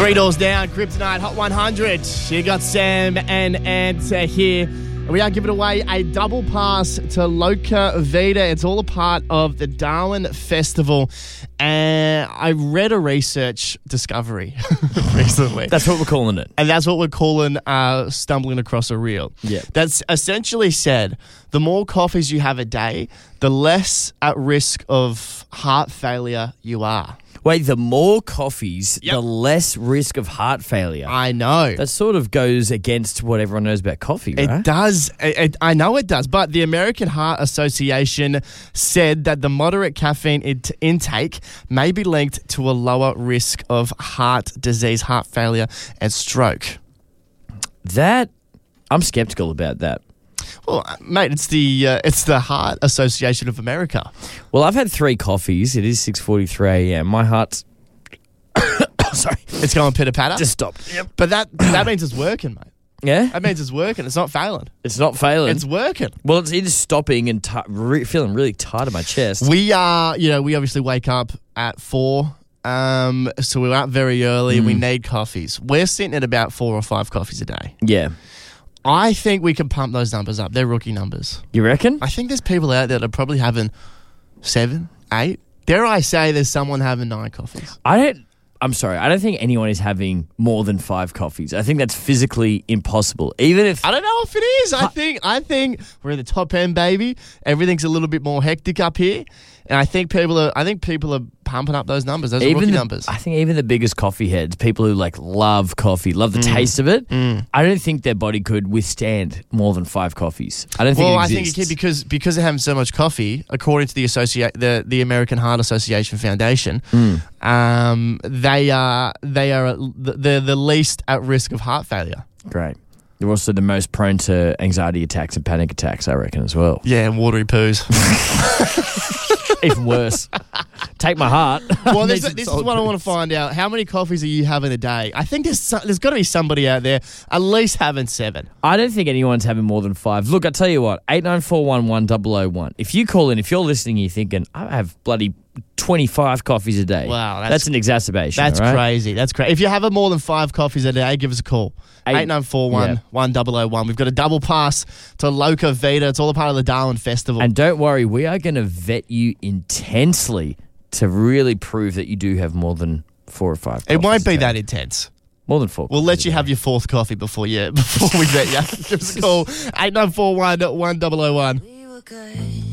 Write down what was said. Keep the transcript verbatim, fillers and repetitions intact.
Three doors down, Kryptonite Hot one hundred. You got Sam and Ant here. We are giving away a double pass to Loca Vida. It's all a part of the Darwin Festival. And I read a research discovery recently. That's what we're calling it. And that's what we're calling uh, stumbling across a reel. Yeah. That's essentially said, the more coffees you have a day, the less at risk of heart failure you are. Wait, the more coffees, Yep. the less risk of heart failure. I know. That sort of goes against what everyone knows about coffee, right? It does. It, it, I know it does. But the American Heart Association said that the moderate caffeine it, intake may be linked to a lower risk of heart disease, heart failure, and stroke. That, I'm skeptical about that. Well, mate, it's the uh, it's the Heart Association of America. Well, I've had three coffees. It is six forty-three a.m. My heart's... Sorry. It's going pitter patter. Just stopped. Yep. But that that means it's working, mate. Yeah? That means it's working. It's not failing. It's not failing. It's working. Well, it's either stopping and t- re- feeling really tight in my chest. We are, you know, we obviously wake up at four. Um, so we're up very early. Mm. We need coffees. We're sitting at about four or five coffees a day. Yeah. I think we can pump those numbers up. They're rookie numbers. You reckon? I think there's people out there that are probably having seven, eight. Dare I say there's someone having nine coffees? I don't... I'm sorry. I don't think anyone is having more than five coffees. I think that's physically impossible. Even if... I don't know if it is. I think I think we're in the top end, baby. Everything's a little bit more hectic up here. And I think people are I think people are pumping up those numbers, those are rookie the, numbers. I think even the biggest coffee heads, people who like love coffee, love the taste of it, Mm. I don't think their body could withstand more than five coffees. I don't think Well, it I think exists. it can because because they're having so much coffee, according to the associate the, the American Heart Association Foundation, Mm. um, they are they are the the least at risk of heart failure. Great. They're also the most prone to anxiety attacks and panic attacks, I reckon, as well. Yeah, and watery poos. Even worse. Take my heart. Well, this, Needs this is solid what I want boots. to find out. How many coffees are you having a day? I think there's so, there's got to be somebody out there at least having seven. I don't think anyone's having more than five. Look, I tell you what, eight nine four one one zero zero one. If you call in, if you're listening, you're thinking, I have bloody twenty-five coffees a day. Wow, That's, that's- an exacerbation. That's all right? crazy. That's crazy. If you're having more than five coffees a day, give us a call. Eight- Eight nine four one one zero zero one. We've got a double pass to Loca Vida. It's all a part of the Darwin Festival. And don't worry, we are going to vet you intensely to really prove that you do have more than four or five. it won't coffees a be day. that intense. More than four. We'll coffees let a you day. have your fourth coffee before you before we vet you. Give us a call. Eight nine four one one zero zero one. We were good.